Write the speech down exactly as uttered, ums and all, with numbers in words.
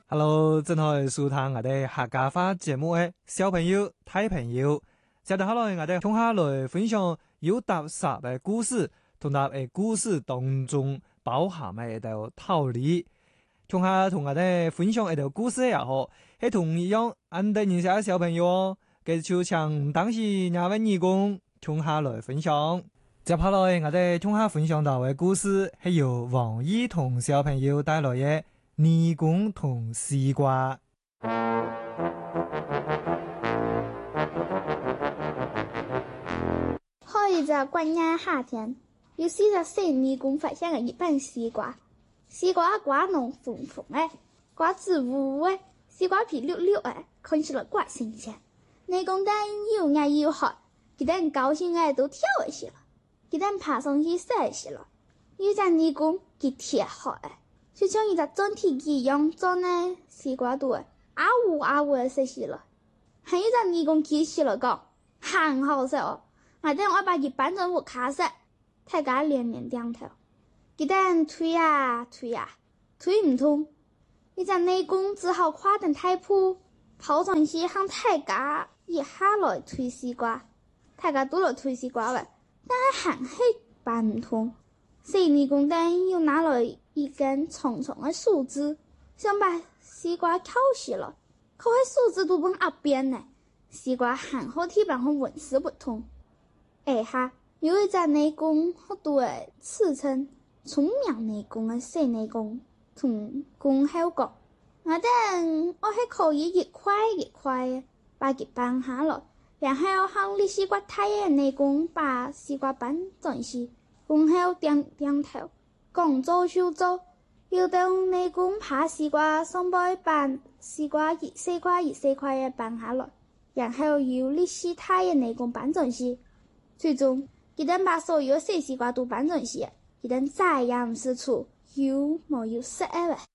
Hello，正好收聽我哋客家話節目嘅小朋友、大朋友，接住下來我哋同下來分享有特色嘅故事，同埋誒故事當中包含嘅一條道理。同下同我哋分享一條故事也好，係同一樣啱得認識嘅小朋友哦，佢就請當時廿位義工同下來分享。接下來我哋同下分享到嘅故事係由王依彤小朋友帶來嘅。義工同西瓜。 好一隻關鍵夏天，有四隻小義工發現了一半西瓜，西瓜瓜農紅紅誒，瓜子烏烏誒，西瓜皮綠綠誒，看起來怪新鮮。義工蛋又愛又好，佢哋高興誒都跳起了，佢哋爬上去曬起了。有隻義工佢鐵好誒。就像一隻裝鐵機一樣裝呢西瓜度誒，啊嗚啊嗚誒食死了。還有一隻義工記起了講，很好食哦，我等我把佢搬進屋卡食，大家連連點頭。佢等推啊推啊，推唔通，一隻義工只好跨登大鋪，跑上去向大家一下來推西瓜，大家都來推西瓜了，但係還係搬唔通。小義工等又拿來一根長長的樹枝，想把西瓜挑起了，可係樹枝都往一邊呢，西瓜很好地方會紋絲不通。哎哈，有一隻義工好多誒刺稱聰明義工嘅小義工同工後講，我等我係可以一塊一塊把佢搬下來，然後向你西瓜太嘅義工把西瓜搬進去。工後點點頭，講做就做，要等義工把西瓜上背搬西瓜一細塊一細塊嘅搬下來，然後由你西太嘅義工搬進去，最終佢哋把所有細西瓜都搬進去，佢哋再也唔是處有冇有食嘅。